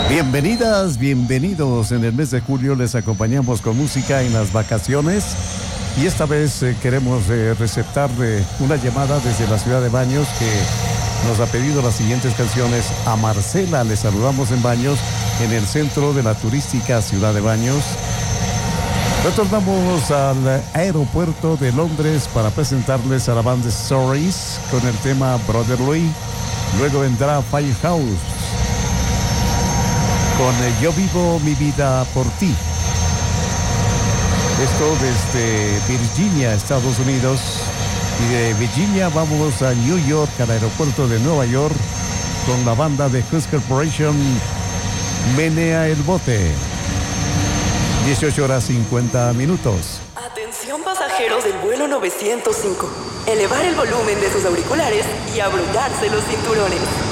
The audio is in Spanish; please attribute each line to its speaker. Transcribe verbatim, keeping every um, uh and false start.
Speaker 1: Bienvenidas, bienvenidos. En el mes de julio les acompañamos con música en las vacaciones y esta vez eh, queremos eh, receptar eh, una llamada desde la ciudad de Baños que nos ha pedido las siguientes canciones. A Marcela le saludamos en Baños, en el centro de la turística ciudad de Baños. Retornamos al aeropuerto de Londres para presentarles a la banda Stories con el tema Brotherly. Luego vendrá Firehouse con Yo vivo mi vida por ti. Esto desde Virginia, Estados Unidos. Y de Virginia vamos a New York, al aeropuerto de Nueva York, con la banda de Husk Corporation, Menea el Bote. dieciocho horas cincuenta minutos.
Speaker 2: Atención pasajeros del vuelo novecientos cinco. Elevar el volumen de sus auriculares y abrocharse los cinturones.